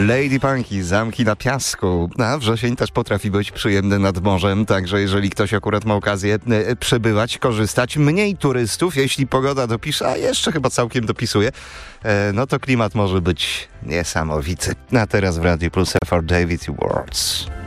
Lady Punky, Zamki na piasku. A wrzesień też potrafi być przyjemny nad morzem, także jeżeli ktoś akurat ma okazję przebywać, korzystać, mniej turystów, jeśli pogoda dopisze, a jeszcze chyba całkiem dopisuje, no to klimat może być niesamowity. A teraz w Radiu Plus for David Words.